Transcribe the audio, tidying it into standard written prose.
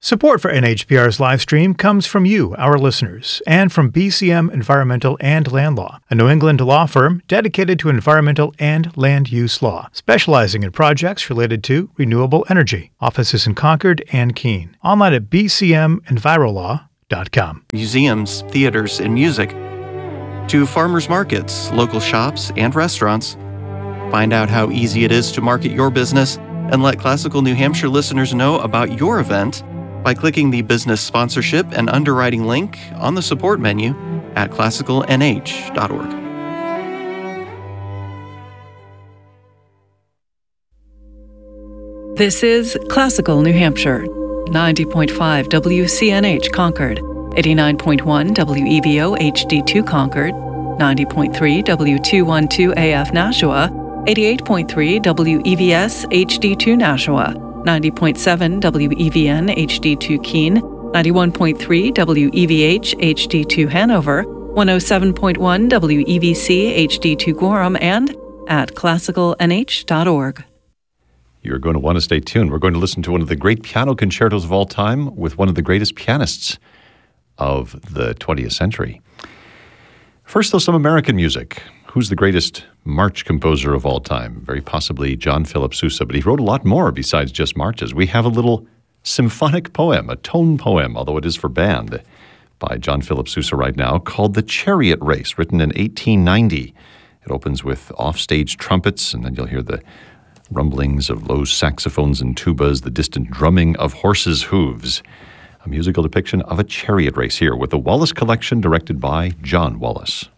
Support for NHPR's live stream comes from you, our listeners, and from BCM Environmental and Land Law, a New England law firm dedicated to environmental and land use law, specializing in projects related to renewable energy. Offices in Concord and Keene. Online at bcmenvirolaw.com. Museums, theaters, and music, to farmers markets, local shops, and restaurants. Find out how easy it is to market your business and let Classical New Hampshire listeners know about your event by clicking the Business Sponsorship and Underwriting link on the support menu at classicalnh.org. This is Classical New Hampshire, 90.5 WCNH Concord, 89.1 WEVO HD2 Concord, 90.3 W212 AF Nashua, 88.3 WEVS HD2 Nashua, 90.7 WEVN HD2 Keene, 91.3 WEVH HD2 Hanover, 107.1 WEVC HD2 Gorham, and at classicalnh.org. You're going to want to stay tuned. We're going to listen to one of the great piano concertos of all time with one of the greatest pianists of the 20th century. First, though, some American music. Who's the greatest march composer of all time? Very possibly John Philip Sousa, but he wrote a lot more besides just marches. We have a little symphonic poem, a tone poem, although it is for band, by John Philip Sousa right now, called The Chariot Race, written in 1890. It opens with offstage trumpets, and then you'll hear the rumblings of low saxophones and tubas, the distant drumming of horses' hooves. A musical depiction of a chariot race here with the Wallace Collection, directed by John Wallace.